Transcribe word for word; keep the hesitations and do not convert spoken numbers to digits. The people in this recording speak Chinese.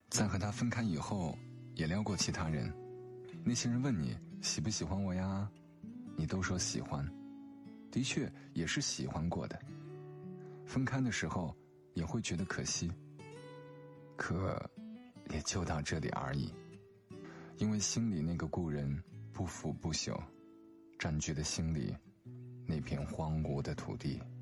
在和他分开以后，也撩过其他人。那些人问你喜不喜欢我呀，你都说喜欢，的确也是喜欢过的。分开的时候也会觉得可惜，可也就到这里而已。因为心里那个故人不腐不朽，占据了心里那片荒芜的土地。